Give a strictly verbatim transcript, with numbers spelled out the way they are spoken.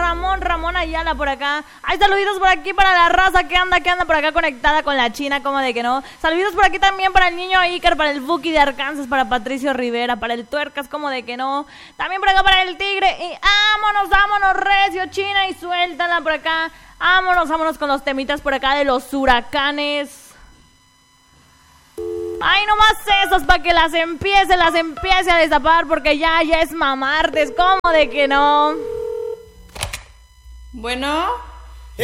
Ramón, Ramón Ayala por acá. Hay saluditos por aquí para la raza que anda, que anda por acá conectada con la China, como de que no. Saluditos por aquí también para el niño Iker, para el Buki de Arkansas, para Patricio Rivera, para el Tuercas, como de que no. También por acá para el Tigre. Y vámonos, vámonos, recio, China, y suéltala por acá. Vámonos, vámonos con los temitas por acá de los huracanes. Ay, nomás esos para que las empiece, las empiece a destapar, porque ya, ya es mamartes, ¿cómo de que no? Bueno...